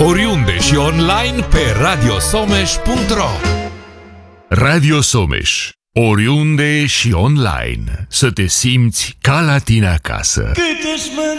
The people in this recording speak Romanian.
oriunde și online pe radiosomeș.ro. Radio Someș. Oriunde și online. Să te simți ca la tine acasă.